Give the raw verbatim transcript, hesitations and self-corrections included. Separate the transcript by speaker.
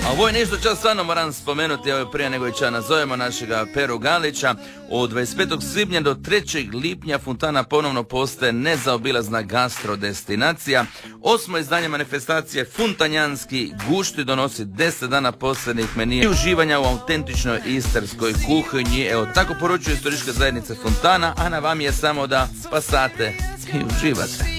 Speaker 1: A ovo je nešto čas stvarno moram spomenuti, evo prije nego će nazovemo našega Peru Galića. Od dvadeset petog svibnja do trećeg lipnja Fontana ponovno postaje nezaobilazna gastrodestinacija. Osmo izdanje manifestacije Funtanjanski gušti donosi deset dana posebnih menija i uživanja u autentičnoj istarskoj kuhinji. Evo tako poručuje Turistička zajednica Fontana, a na vam je samo da pasate i uživate.